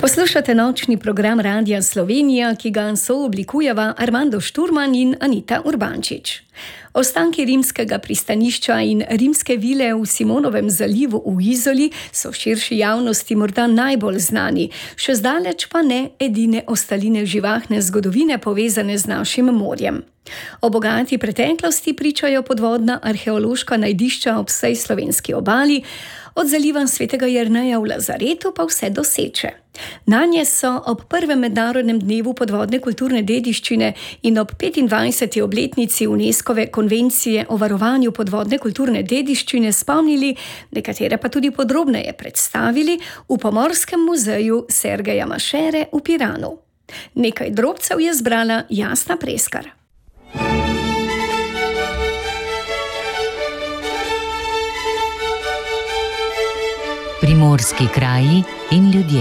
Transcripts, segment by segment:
Poslušate nočni program Radia Slovenija, ki ga sooblikujeva Armando Šturman in Anita Urbančič. Ostanki rimskega pristanišča in rimske vile v Simonovem zalivu v Izoli so širši javnosti morda najbolj znani, še zdaleč pa ne edine ostaline živahne zgodovine povezane z našim morjem. O bogati preteklosti pričajo podvodna arheološka najdišča ob vsej slovenski obali, od zaliva Svetega Jerneja v Lazaretu pa vse do Seče. Nanje so ob prvem mednarodnem dnevu podvodne kulturne dediščine in ob 25. obletnici UNESCOve konvencije o varovanju podvodne kulturne dediščine spomnili, nekatere pa tudi podrobneje predstavili v Pomorskem muzeju Sergeja Mašere v Piranu. Nekaj drobcev je zbrala Jasna Preskar. Primorski kraji in ljudje.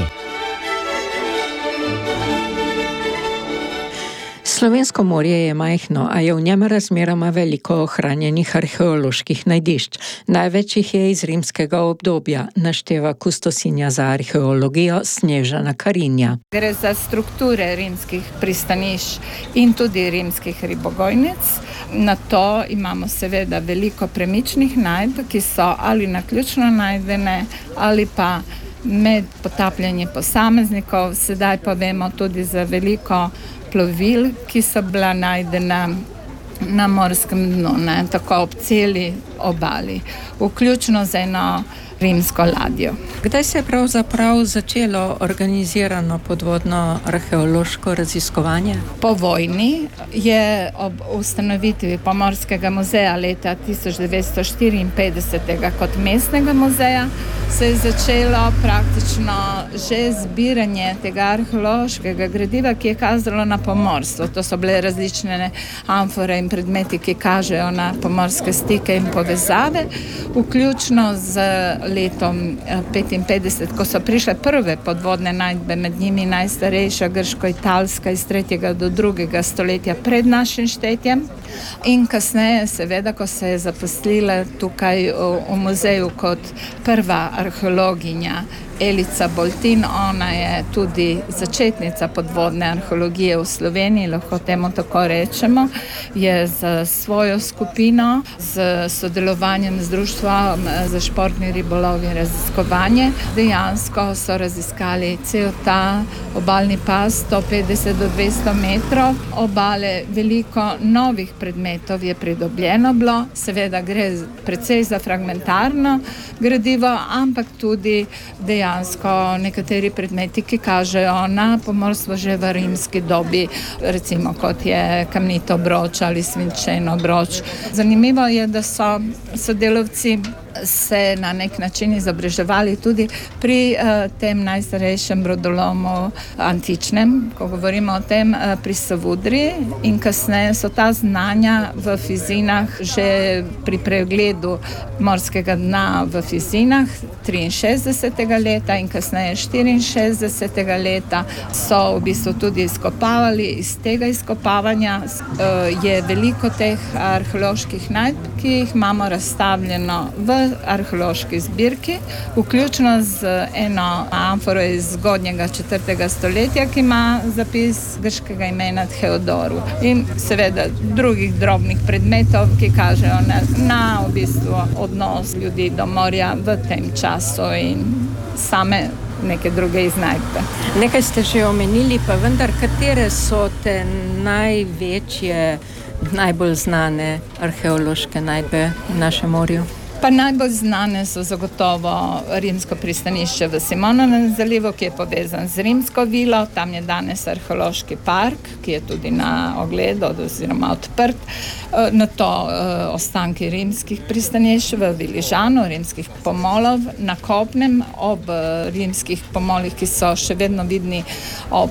Slovensko morje je majhno, a je v njem razmeroma veliko ohranjenih arheoloških najdišč. Največ jih je iz rimskega obdobja, našteva kustosinja za arheologijo Snežana Karinja. Gre za strukture rimskih pristanišč in tudi rimskih ribogojnic. Na to imamo seveda veliko premičnih najdb, ki so ali naključno najdene ali pa med potapljanje posameznikov. Sedaj pa vemo tudi za veliko plovil, ki so bila najdena na morskem dnu, tako ob celi obali, vključno z eno rimsko ladjo. Kdaj se je pravzaprav začelo organizirano podvodno arheološko raziskovanje? Po vojni je ob ustanovitvi Pomorskega muzeja leta 1954 kot mestnega muzeja se je začelo praktično že zbiranje tega arheološkega gradiva, ki je kazalo na pomorstvo. To so bile različne amfore in predmeti, ki kažejo na pomorske stike in povezave, vključno z letom 55, ko so prišle prve podvodne najdbe, med njimi najstarejša grško-italska iz 3. do 2. stoletja pred našim štetjem. In kasneje, seveda, ko se je zaposlila tukaj v muzeju kot prva arheologinja Elica Boltin, ona je tudi začetnica podvodne arheologije v Sloveniji, lahko temu tako rečemo, je z svojo skupino, z sodelovanjem z Društvom za športni ribolov in raziskovanje, dejansko so raziskali cel ta obalni pas, 150 do 200 metrov obale. Veliko novih predmetov je pridobljeno bilo, seveda gre precej za fragmentarno gradivo, ampak tudi dejansko nekateri predmeti, ki kažejo na pomorstvo že v rimski dobi, recimo kot je kamnito obroč ali svinčen obroč. Zanimivo je, da so sodelavci se na nek način izobraževali tudi pri tem najstarejšem brodolomu antičnem, ko govorimo o tem, pri Savudriji, in kasneje so ta znanja v Fizinah že pri pregledu morskega dna v Fizinah 63. leta in kasneje 64. leta so v bistvu tudi izkopavali. Iz tega izkopavanja je veliko teh arheoloških najdb, ki jih imamo razstavljeno v arheološki zbirki, vključno z eno amforo iz zgodnjega 4. stoletja, ki ima zapis grškega imena Theodoru, in seveda drugih drobnih predmetov, ki kažejo na v bistvu odnos ljudi do morja v tem času in same neke druge iznajdbe. Nekaj ste že omenili, pa vendar, katere so te največje, najbolj znane arheološke najdbe v našem morju? Pa najbolj znane so zagotovo rimsko pristanišče v Simonovem zalivu, ki je povezan z rimsko vilo. Tam je danes arheološki park, ki je tudi na ogled oziroma odprt. Na to ostanki rimskih pristanišč v Viližanu, rimskih pomolov, na kopnem ob rimskih pomolih, ki so še vedno vidni ob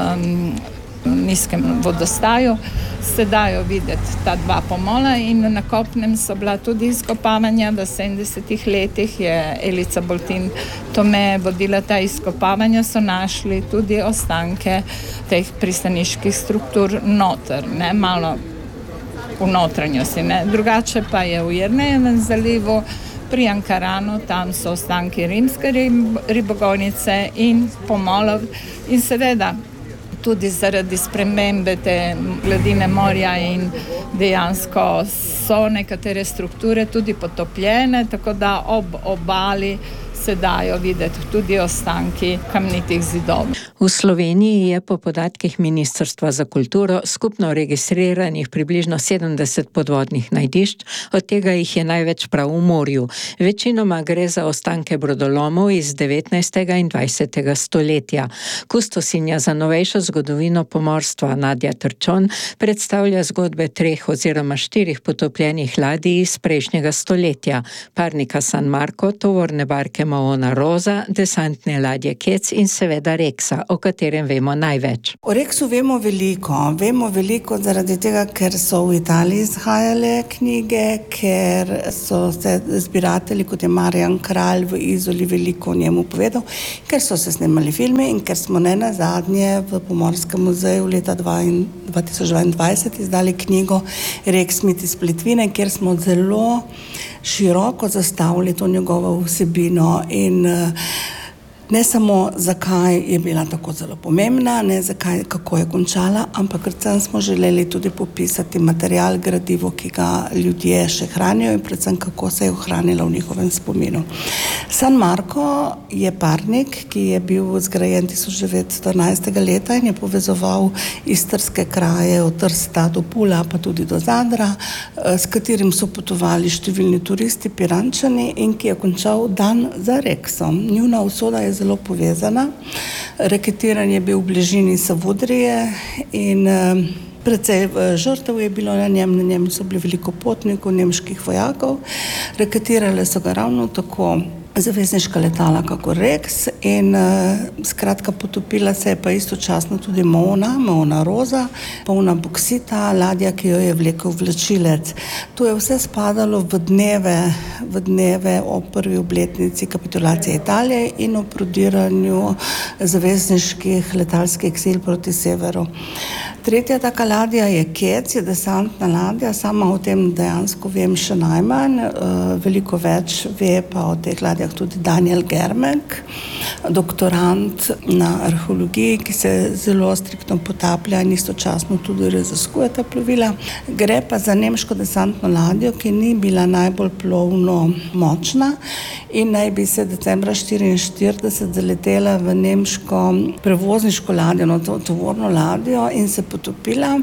nizkem vodostaju, se dajo videti ta dva pomola, in na kopnem so bila tudi izkopavanja. V 70. letih je Elica Boltin Tome vodila ta izkopavanja, so našli tudi ostanke teh pristaniških struktur noter, malo v notranjosti. Drugače pa je v Jernejevem zalivu pri Ankaranu, tam so ostanki rimske ribogojnice in pomolov in seveda tudi zaradi spremembe te gladine morja in dejansko so nekatere strukture tudi potopljene, tako da ob obali se dajo videti tudi ostanki kamnitih zidov. V Sloveniji je po podatkih Ministrstva za kulturo skupno registriranih približno 70 podvodnih najdišč, od tega jih je največ prav v morju. Večinoma gre za ostanke brodolomov iz 19. in 20. stoletja. Kustosinja za novejšo zgodovino pomorstva Nadja Trčon predstavlja zgodbe 3 oziroma 4 potopljenih ladij iz prejšnjega stoletja. Parnika San Marco, tovorne barke Maona Rosa, desantne ladje Kec in seveda Reksa, o katerem vemo največ. O Reksu vemo veliko zaradi tega, ker so v Italiji izhajale knjige, ker so se zbiratelji, kot je Marjan Kralj v Izoli, veliko o njemu povedal, ker so se snemali filme in ker smo nenazadnje v Pomorskem muzeju leta 2022 izdali knjigo Reks mit iz Plitvine, kjer smo zelo široko zastavili to njegovo vsebino in ne samo zakaj je bila tako zelo pomembna, ne zakaj, kako je končala, ampak predvsem smo želeli tudi popisati material, gradivo, ki ga ljudje še hranijo in predvsem kako se je ohranilo v njihovem spominu. San Marco je parnik, ki je bil zgrajen 1911. leta in je povezoval istrske kraje od Trsta do Pula, pa tudi do Zadra, s katerim so potovali številni turisti, Pirančani in ki je končal dan za Reksom. Njuna usoda je zelo povezana. Reketiran je bil v bližini Savudrije in precej žrtev je bilo na njem so bili veliko potnikov, nemških vojakov. Reketirale so ga ravno tako zavezniška letala kako Reks in skratka potopila se je pa istočasno tudi Maona Rosa, polna boksita, ladja, ki jo je vlekel vlačilec. To je vse spadalo v dneve o prvi obletnici kapitulacije Italije in o prodiranju zavezniških letalskih sil proti severu. Tretja taka ladja je Kec, je desantna ladja, sama o tem dejansko vem še najmanj, veliko več ve pa o teh ladjah tudi Daniel Germek, doktorant na arheologiji, ki se zelo striktno potaplja in istočasno tudi raziskuje ta plovila. Gre pa za nemško desantno ladjo, ki ni bila najbolj plovno močna in naj bi se decembra 1944 zaletela v nemško prevozniško ladjo, tovorno ladjo in se potopila.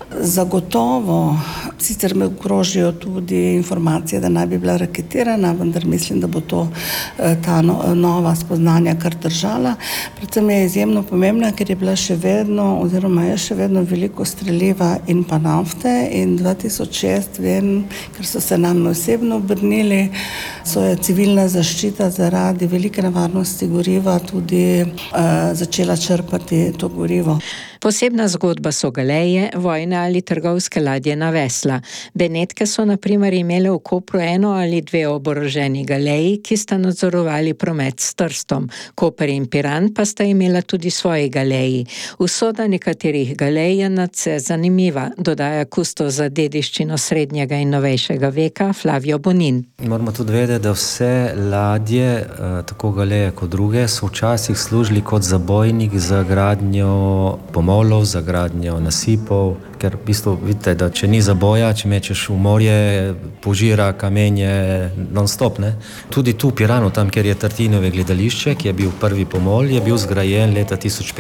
Zagotovo, sicer me okrožijo tudi informacije, da naj bi bila raketirana, vendar mislim, da bo to ta nova spoznanja kar držala. Predvsem je izjemno pomembna, ker je bila še vedno, oziroma je še vedno veliko streliva in pa nafte in 2006 vem, ker so se nam osebno obrnili, so je civilna zaščita zaradi velike nevarnosti goriva tudi začela črpati to gorivo. Posebna zgodba so galeje, vojne ali trgovske ladje na vesla. Benetke so na primer imele v Kopru 1 ali 2 oboroženi galeji, ki sta nadzorovali promet s Trstom. Koper in Piran pa sta imela tudi svoji galeji. Usoda nekaterih galej je nadvse zanimiva, dodaja kustos za dediščino srednjega in novejšega veka Flavio Bonin. Moramo tudi vedeti, da vse ladje, tako galeje kot druge, so včasih služili kot zabojnik za gradnjo pomolov, za gradnjo nasipov, ker v bistvu vidite, da če ni zaboja, če mečeš v morje, požira kamenje non-stop, ne. Tudi tu v Piranu, tam, kjer je Tartinove gledališče, ki je bil prvi pomol, je bil zgrajen leta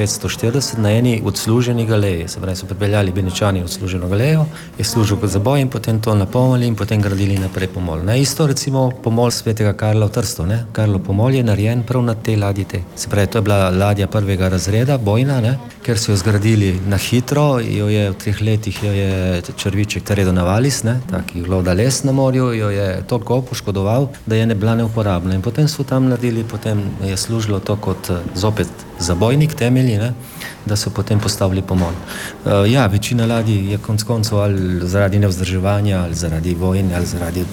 1540 na eni odsluženi galeji. Se pravi, so pripeljali Benečani odsluženo galejo, je služil kot zaboj in potem to napolnili in potem gradili naprej pomol. Na isto recimo pomol svetega Karla v Trstu, ne. Karlo pomol je narejen prav na tej ladji tej. Se pravi, to je bila ladja prvega razreda, bojna, ne, ker so jo zgradili na hitro, jo je v 3 letih jo je črviček Teredo Navalis, ne, taki gloda les na morju, jo je toliko poškodoval, da je ne bila neuporabna. In potem so tam naredili, potem je služilo to kot zopet zabojnik, temelji, ne, da so potem postavili pomol. Ja, večina ladij je konec koncev ali zaradi nevzdrževanja, ali zaradi vojne, ali zaradi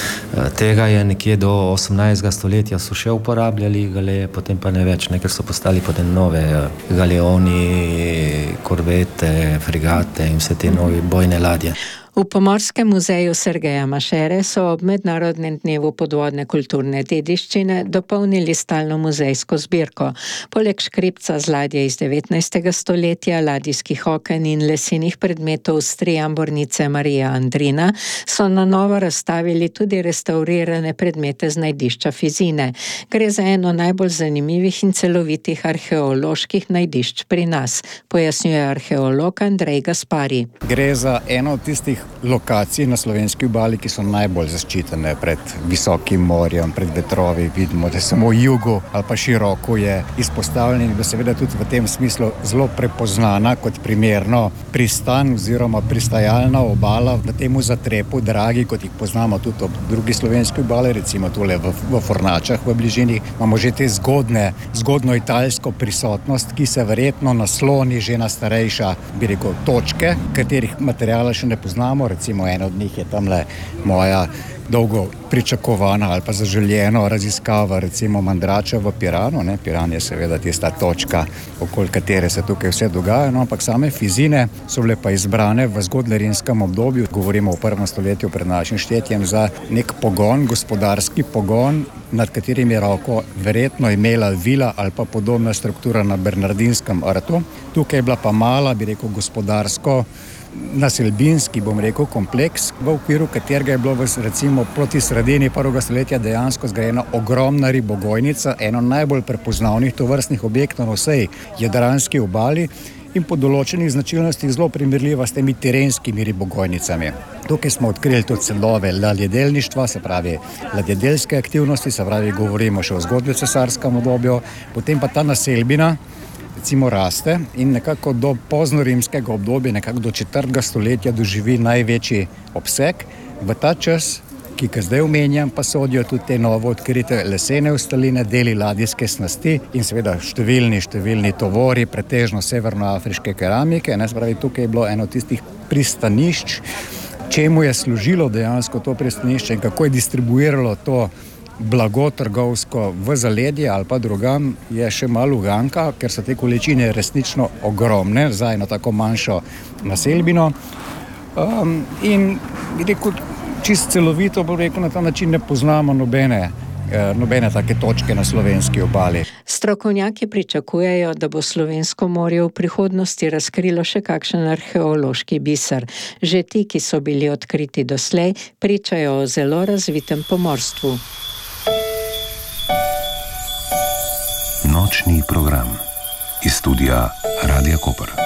tega je nekje do 18. stoletja so še uporabljali galeje, potem pa ne več, ne, ker so postali potem nove galeoni, korvete, fregate in vse te nove bojne ladje. V Pomorskem muzeju Sergeja Mašere so ob Mednarodnem dnevu podvodne kulturne dediščine dopolnili stalno muzejsko zbirko. Poleg škripca z ladje iz 19. stoletja, ladijskih oken in lesenih predmetov s triambornice Marija Andrina so na novo razstavili tudi restaurirane predmete z najdišča Fizine. Gre za eno najbolj zanimivih in celovitih arheoloških najdišč pri nas, pojasnjuje arheolog Andrej Gaspari. Gre za eno od tistih lokacij na slovenski obali, ki so najbolj zaščitene pred visokim morjem, pred vetrovi. Vidimo, da samo jugu ali pa široko je izpostavljen in seveda tudi v tem smislu zelo prepoznana kot primerno pristan oziroma pristajalna obala v temu zatrepu Dragi, kot jih poznamo tudi ob drugi slovenski obali, recimo tole v Fornačah v bližini. Imamo že te zgodno italsko prisotnost, ki se verjetno nasloni že na starejša, bi rekel, točke, katerih materijala še ne poznamo. Recimo ena od njih je tamle moja dolgo pričakovana ali pa zaželjeno raziskava, recimo Mandrača v Piranu. Piran je seveda tista točka, okoli katere se tukaj vse dogaja, ampak same Fizine so bile pa izbrane v zgodnjerimskem obdobju, govorimo o 1. stoletju pred našim štetjem, za nek pogon, gospodarski pogon, nad katerim je roko verjetno imela vila ali pa podobna struktura na Bernardinskem rtu. Tukaj je bila pa mala, bi rekel, gospodarsko naselbinski, bom rekel, kompleks, v okviru katerega je bilo recimo proti sredini 1. stoletja dejansko zgrajena ogromna ribogojnica, eno najbolj prepoznavnih tovrstnih objektov na vsej jadranski obali in po določenih značilnostih zelo primerljiva s temi terenskimi ribogojnicami. Tukaj smo odkrili tudi celove ladjedelništva, se pravi ladjedelske aktivnosti, se pravi govorimo še o zgodnjecesarskem obdobju, potem pa ta naselbina recimo raste in nekako do poznorimskega obdobja, nekako do 4. stoletja doživi največji obseg. V ta čas, ki ga zdaj omenjam, pa sodijo tudi te novo odkrite lesene ostaline, deli ladijske snasti in seveda številni tovori, pretežno severnoafriške keramike. Se pravi, tukaj je bilo eno tistih pristanišč, čemu je služilo dejansko to pristanišče in kako je distribuiralo to blago trgovsko v zaledje ali pa drugam, je še malo uganka, ker so te količine resnično ogromne za eno tako manjšo naselbino. In rekel, čist celovito, bo rekel, na ta način ne poznamo nobene take točke na slovenski obali. Strokovnjaki pričakujejo, da bo slovensko morje v prihodnosti razkrilo še kakšen arheološki biser. Že ti, ki so bili odkriti doslej, pričajo o zelo razvitem pomorstvu. Nočni program iz studia Radia Koper.